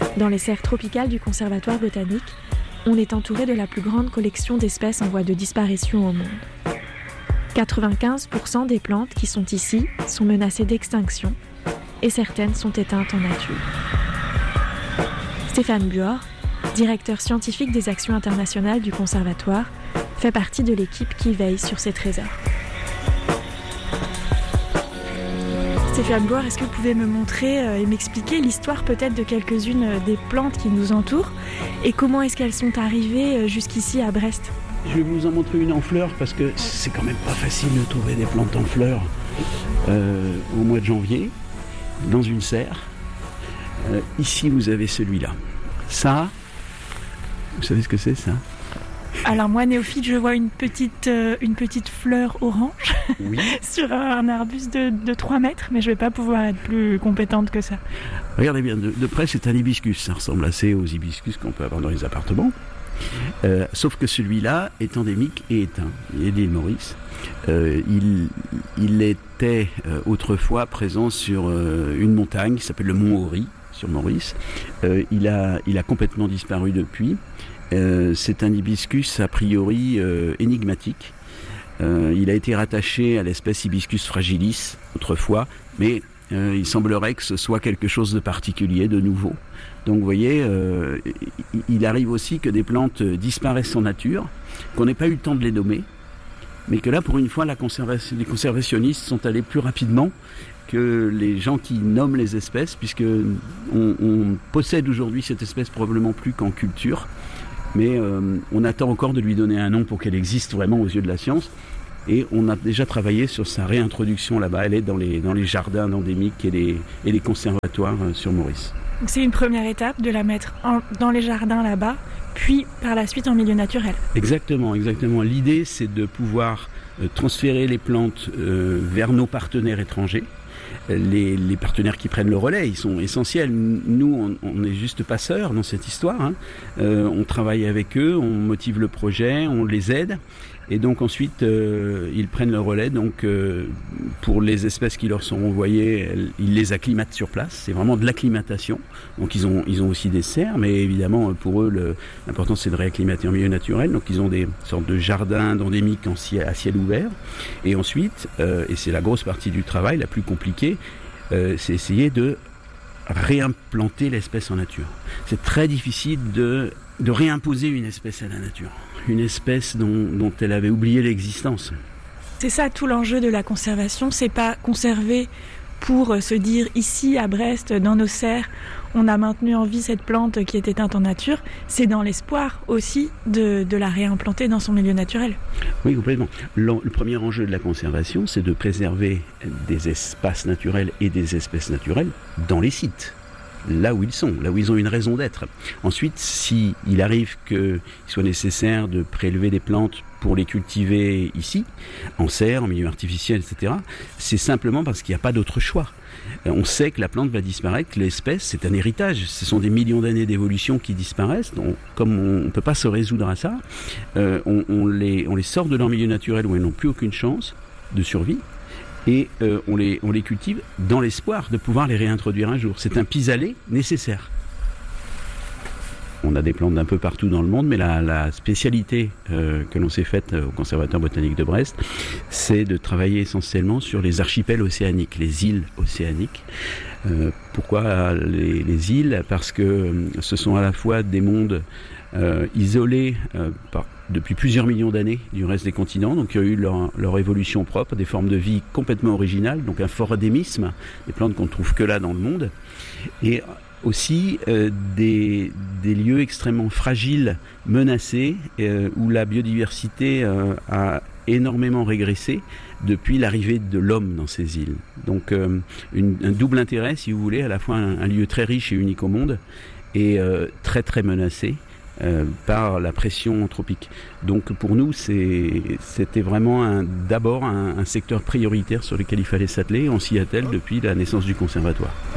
Dans les serres tropicales du Conservatoire botanique, on est entouré de la plus grande collection d'espèces en voie de disparition au monde. 95% des plantes qui sont ici sont menacées d'extinction et certaines sont éteintes en nature. Stéphane Buor, directeur scientifique des actions internationales du Conservatoire, fait partie de l'équipe qui veille sur ces trésors. Stéphane Buor, est-ce que vous pouvez me montrer et m'expliquer l'histoire peut-être de quelques-unes des plantes qui nous entourent et comment est-ce qu'elles sont arrivées jusqu'ici à Brest ? Je vais vous en montrer une en fleurs parce que c'est quand même pas facile de trouver des plantes en fleurs au mois de janvier dans une serre. Ici vous avez celui-là. Ça, vous savez ce que c'est ça ? Alors moi, néophyte, je vois une petite fleur orange oui. sur un arbuste de 3 mètres, mais je ne vais pas pouvoir être plus compétente que ça. Regardez bien, de près c'est un hibiscus, ça ressemble assez aux hibiscus qu'on peut avoir dans les appartements. Sauf que celui-là est endémique et éteint. Il est de l'île Maurice. Il était autrefois présent sur une montagne qui s'appelle le Mont Aury, sur Maurice. Il a complètement disparu depuis. C'est un hibiscus a priori énigmatique. Il a été rattaché à l'espèce Hibiscus fragilis autrefois, mais il semblerait que ce soit quelque chose de particulier, de nouveau. Donc vous voyez, il arrive aussi que des plantes disparaissent en nature, qu'on n'ait pas eu le temps de les nommer, mais que là pour une fois les conservationnistes sont allés plus rapidement que les gens qui nomment les espèces, puisque on possède aujourd'hui cette espèce probablement plus qu'en culture. Mais on attend encore de lui donner un nom pour qu'elle existe vraiment aux yeux de la science. Et on a déjà travaillé sur sa réintroduction là-bas. Elle est dans les jardins endémiques et les conservatoires sur Maurice. Donc c'est une première étape de la mettre dans les jardins là-bas, puis par la suite en milieu naturel. Exactement. L'idée, c'est de pouvoir transférer les plantes vers nos partenaires étrangers. Les partenaires qui prennent le relais, ils sont essentiels. Nous, on est juste passeurs dans cette histoire. On travaille avec eux, on motive le projet, on les aide. Et donc ensuite, ils prennent le relais. Donc pour les espèces qui leur sont envoyées, ils les acclimatent sur place. C'est vraiment de l'acclimatation. Donc ils ont aussi des serres, mais évidemment pour eux, l'important c'est de réacclimater en milieu naturel. Donc ils ont des sortes de jardins endémiques à ciel ouvert. Et ensuite, et c'est la grosse partie du travail, la plus compliquée, c'est essayer de réimplanter l'espèce en nature. C'est très difficile de réimposer une espèce à la nature. Une espèce dont elle avait oublié l'existence. C'est ça tout l'enjeu de la conservation, c'est pas conserver pour se dire ici à Brest, dans nos serres, on a maintenu en vie cette plante qui est éteinte en nature, c'est dans l'espoir aussi de la réimplanter dans son milieu naturel. Oui, complètement. Le premier enjeu de la conservation, c'est de préserver des espaces naturels et des espèces naturelles dans les sites. Là où ils sont, là où ils ont une raison d'être. Ensuite, s'il arrive qu'il soit nécessaire de prélever des plantes pour les cultiver ici, en serre, en milieu artificiel, etc., c'est simplement parce qu'il n'y a pas d'autre choix. On sait que la plante va disparaître, que l'espèce, c'est un héritage. Ce sont des millions d'années d'évolution qui disparaissent. Donc, comme on ne peut pas se résoudre à ça, on les sort de leur milieu naturel où elles n'ont plus aucune chance de survie. Et on les cultive dans l'espoir de pouvoir les réintroduire un jour. C'est un pis-aller nécessaire. On a des plantes d'un peu partout dans le monde, mais la spécialité que l'on s'est faite au Conservatoire botanique de Brest, c'est de travailler essentiellement sur les archipels océaniques, les îles océaniques. Pourquoi les îles ? Parce que ce sont à la fois des mondes isolés depuis plusieurs millions d'années du reste des continents, donc il y a eu leur évolution propre, des formes de vie complètement originales, donc un fort endémisme, des plantes qu'on ne trouve que là dans le monde, et aussi des lieux extrêmement fragiles, menacés, où la biodiversité a énormément régressé depuis l'arrivée de l'homme dans ces îles. Donc un double intérêt, si vous voulez, à la fois un lieu très riche et unique au monde, et très très menacé par la pression anthropique. Donc pour nous, c'était vraiment d'abord un secteur prioritaire sur lequel il fallait s'atteler. On s'y attelle depuis la naissance du conservatoire.